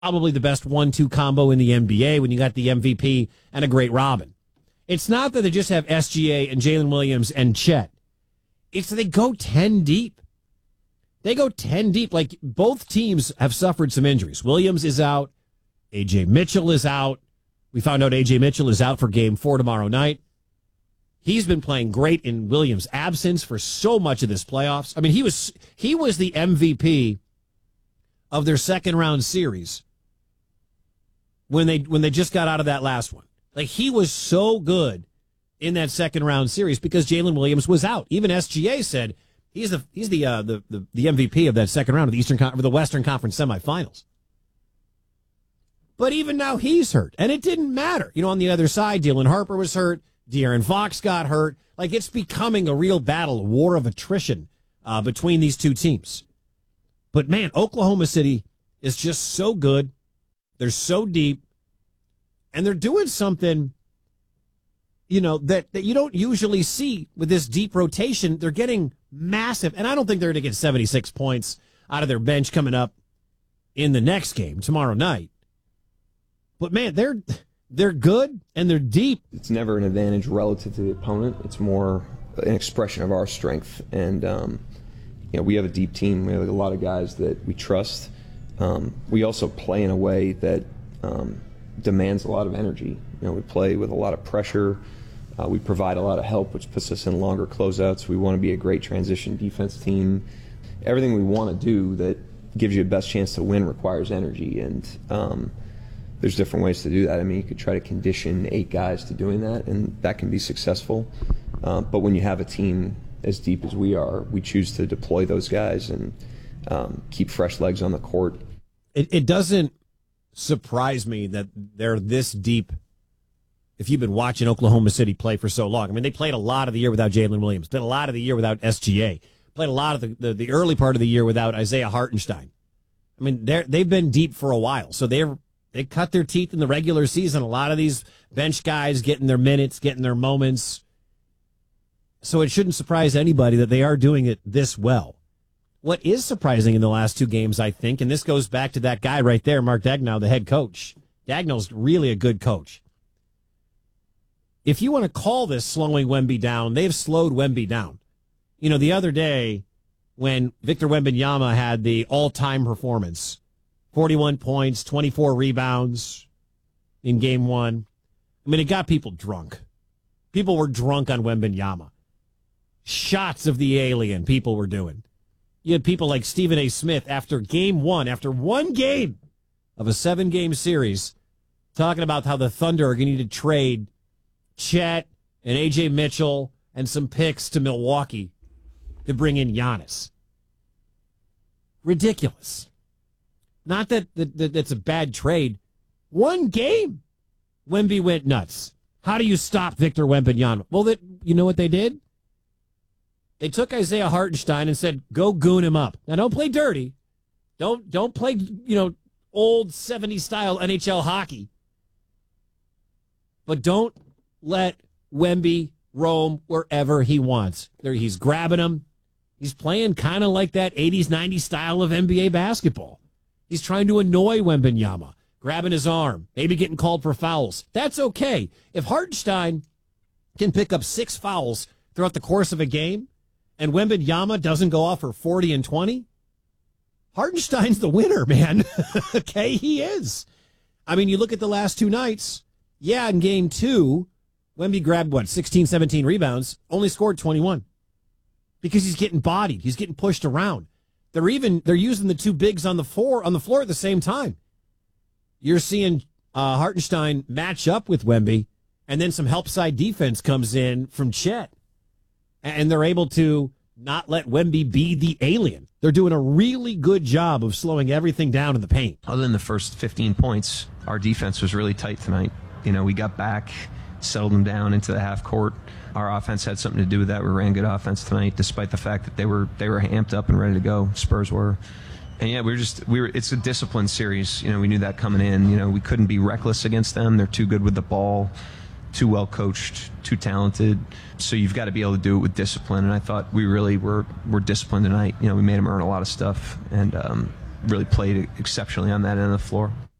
probably the best 1-2 combo in the NBA when you got the MVP and a great Robin. It's not that they just have SGA and Jalen Williams and Chet. It's that they go 10 deep. They go 10 deep. Like, both teams have suffered some injuries. Williams is out. A.J. Mitchell is out. We found out A.J. Mitchell is out for Game 4 tomorrow night. He's been playing great in Williams' absence for so much of this playoffs. I mean, he was the MVP of their second-round series when they just got out of that last one. Like, he was so good in that second-round series because Jalen Williams was out. Even SGA said he's the MVP of that second round of the Western Conference semifinals. But even now he's hurt, and it didn't matter. On the other side, Dylan Harper was hurt. De'Aaron Fox got hurt. Like, it's becoming a real battle, a war of attrition between these two teams. But, man, Oklahoma City is just so good. They're so deep. And they're doing something, that you don't usually see with this deep rotation. They're getting massive. And I don't think they're going to get 76 points out of their bench coming up in the next game tomorrow night. But, man, they're good and they're deep. It's never an advantage relative to the opponent. It's more an expression of our strength. And, we have a deep team. We have a lot of guys that we trust. We also play in a way that demands a lot of energy. We play with a lot of pressure. We provide a lot of help, which puts us in longer closeouts. We want to be a great transition defense team. Everything we want to do that gives you the best chance to win requires energy. And there's different ways to do that. I mean, you could try to condition 8 guys to doing that, and that can be successful. But when you have a team as deep as we are, we choose to deploy those guys and keep fresh legs on the court. It doesn't surprise me that they're this deep if you've been watching Oklahoma City play for so long. I mean, they played a lot of the year without Jalen Williams, played a lot of the year without SGA, played a lot of the early part of the year without Isaiah Hartenstein. I mean, they've been deep for a while, so they cut their teeth in the regular season. A lot of these bench guys getting their minutes, getting their moments. So it shouldn't surprise anybody that they are doing it this well. What is surprising in the last 2 games, I think, and this goes back to that guy right there, Mark Daigneault, the head coach. Daigneault's really a good coach. If you want to call this slowing Wemby down, they've slowed Wemby down. The other day when Victor Wembanyama had the all-time performance, 41 points, 24 rebounds in Game 1, I mean, it got people drunk. People were drunk on Wembanyama. Shots of the alien people were doing. You had people like Stephen A. Smith after Game 1, after one game of a 7-game series, talking about how the Thunder are going to need to trade Chet and A.J. Mitchell and some picks to Milwaukee to bring in Giannis. Ridiculous. Not that that's a bad trade. One game, Wemby went nuts. How do you stop Victor Wembanyama? Well, you know what they did? They took Isaiah Hartenstein and said, go goon him up. Now, don't play dirty. Don't play, old 70s style NHL hockey. But don't let Wemby roam wherever he wants. He's grabbing him. He's playing kind of like that 80s, 90s style of NBA basketball. He's trying to annoy Wembanyama, grabbing his arm, maybe getting called for fouls. That's okay. If Hartenstein can pick up 6 fouls throughout the course of a game and Wembanyama doesn't go off for 40 and 20, Hartenstein's the winner, man. Okay, he is. I mean, you look at the last 2 nights. Yeah, in Game 2, Wemby grabbed, 16, 17 rebounds, only scored 21 because he's getting bodied. He's getting pushed around. They're using the 2 bigs on the floor at the same time. You're seeing Hartenstein match up with Wemby, and then some help side defense comes in from Chet, and they're able to not let Wemby be the alien. They're doing a really good job of slowing everything down in the paint. Other than the first 15 points, our defense was really tight tonight. We got back, settled them down into the half court. Our offense had something to do with that. We ran good offense tonight, despite the fact that they were amped up and ready to go. Spurs were. And yeah, it's a disciplined series. We knew that coming in. We couldn't be reckless against them. They're too good with the ball, too well coached, too talented. So you've got to be able to do it with discipline. And I thought we really were disciplined tonight. We made them earn a lot of stuff and really played exceptionally on that end of the floor.